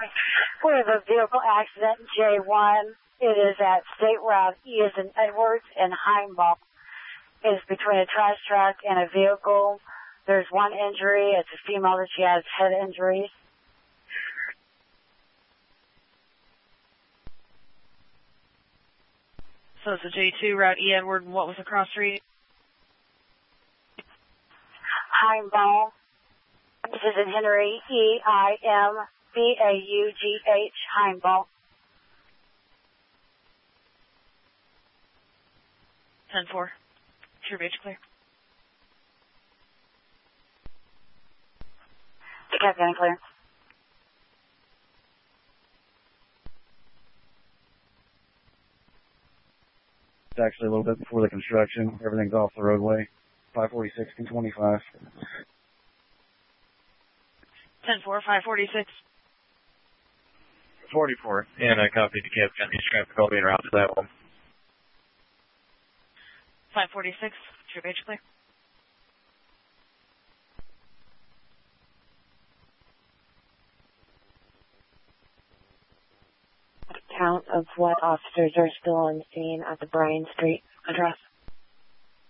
We have a vehicle accident, J1. It is at State Route E as in Edwards and Heimbach. It is between a trash truck and a vehicle. There's one injury. It's a female that she has head injuries. So it's a J2, Route E, Edward, and what was the cross street? Heimbach. This is in Henry, E-I-M-B-A-U-G-H, Heimbach. 10-4. True beach clear. Captain clear. It's actually a little bit before the construction. Everything's off the roadway. 546 and 25. 10-4, 546. 44, and I copied the Cap County traffic. I'll be en route to that one. 546, true beach clear. Count of what officers are still on scene at the Bryan Street address.